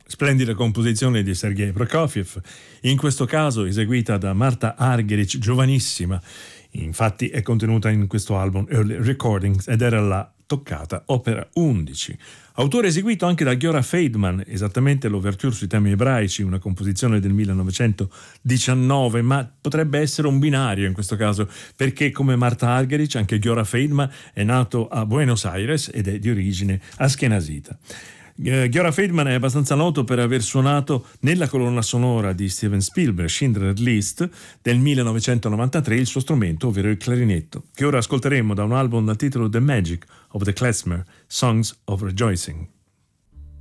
Splendida composizione di Sergei Prokofiev, in questo caso eseguita da Marta Argerich, giovanissima. Infatti è contenuta in questo album Early Recordings ed era la toccata opera 11. Autore eseguito anche da Giora Feidman, esattamente l'ouverture sui temi ebraici, una composizione del 1919, ma potrebbe essere un binario in questo caso, perché come Marta Argerich anche Giora Feidman è nato a Buenos Aires ed è di origine askenazita. Giora Feidman è abbastanza noto per aver suonato nella colonna sonora di Steven Spielberg, Schindler's List, del 1993, il suo strumento, ovvero il clarinetto, che ora ascolteremo da un album dal titolo The Magic of the Klezmer, Songs of Rejoicing.